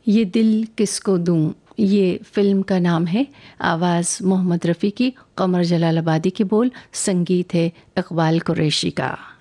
ये दिल किसको दूं, ये फिल्म का नाम है। आवाज़ मोहम्मद रफ़ी की, कमर जलालाबादी के बोल, संगीत है इकबाल कुरैशी का।